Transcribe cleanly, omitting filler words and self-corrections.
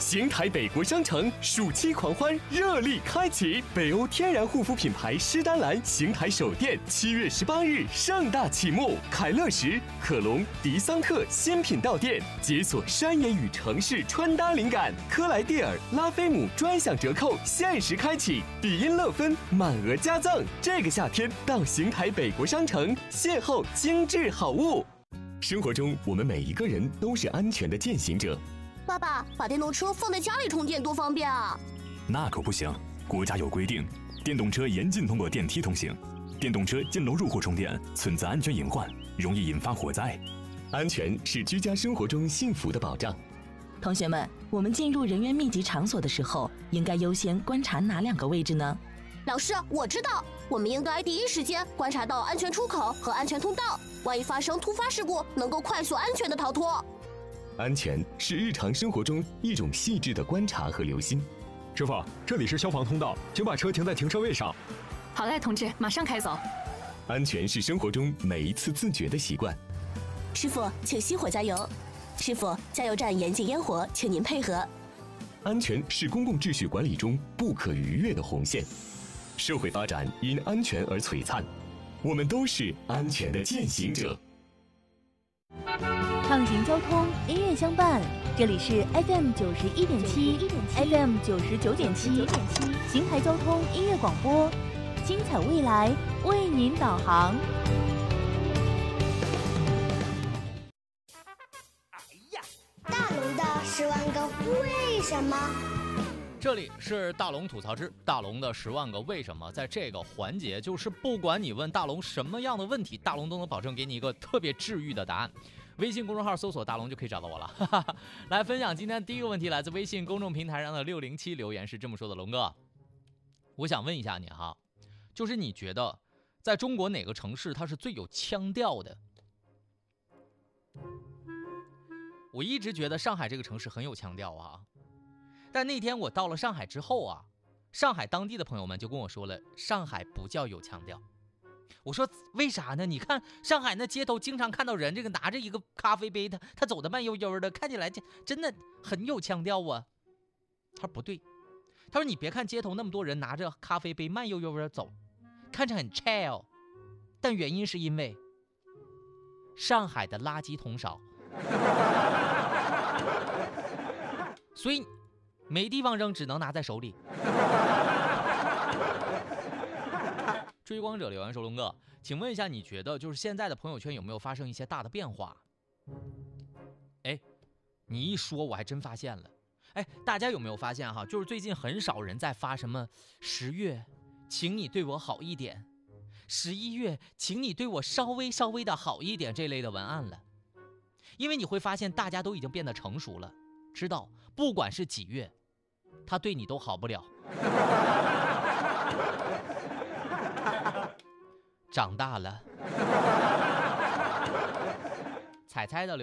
邢台北国商城暑期狂欢热力开启，北欧天然护肤品牌诗丹兰邢台首店7月18日盛大启幕，凯乐石、可隆、迪桑特新品到店，解锁山野与城市穿搭灵感。科莱蒂尔、拉菲姆专享折扣限时开启，比音乐芬满额加赠。这个夏天到邢台北国商城邂逅精致好物。生活中，我们每一个人都是安全的践行者。 爸爸，把电动车放在家里充电多方便啊！ 那可不行，国家有规定，电动车严禁通过电梯通行，电动车进楼入户充电存在安全隐患，容易引发火灾。 安全是居家生活中幸福的保障。 同学们，我们进入人员密集场所的时候，应该优先观察哪2个位置呢？ 老师，我知道，我们应该第一时间观察到安全出口和安全通道，万一发生突发事故，能够快速安全的逃脱。 安全是日常生活中一种细致的观察和留心。 师傅，这里是消防通道，请把车停在停车位上。 好嘞，同志，马上开走。 安全是生活中每一次自觉的习惯。 师傅，请熄火加油。师傅，加油站严禁烟火，请您配合。 安全是公共秩序管理中不可逾越的红线。社会发展因安全而璀璨，我们都是安全的践行者。 畅行交通，音乐相伴，这里是 FM 91.7 FM 99.7邢台交通音乐广播，精彩未来为您导航。 大龙的10万个为什么。 这里是大龙吐槽之大龙的10万个为什么。在这个环节，就是不管你问大龙什么样的问题，大龙都能保证给你一个特别治愈的答案。微信公众号搜索大龙就可以找到我了。来分享今天第一个问题，来自微信公众平台上的607留言是这么说的：龙哥，我想问一下你哈，就是你觉得在中国哪个城市它是最有腔调的？我一直觉得上海这个城市很有腔调啊，但那天我到了上海之后啊，上海当地的朋友们就跟我说了，上海不叫有腔调。我说为啥呢？你看上海那街头经常看到人这个拿着一个咖啡杯，他走得慢悠悠的，看起来真的很有腔调啊。他说不对，他说你别看街头那么多人拿着咖啡杯慢悠悠的走，看着很 chill， 但原因是因为上海的垃圾桶少，所以没地方扔，只能拿在手里。追光者留言说：龙哥，请问一下，你觉得就是现在的朋友圈有没有发生一些大的变化？哎，你一说我还真发现了。哎，大家有没有发现哈，就是最近很少人在发什么10月请你对我好一点，11月请你对我稍微的好一点这类的文案了。因为你会发现大家都已经变得成熟了，知道不管是几月他对你都好不了。长大了。彩彩的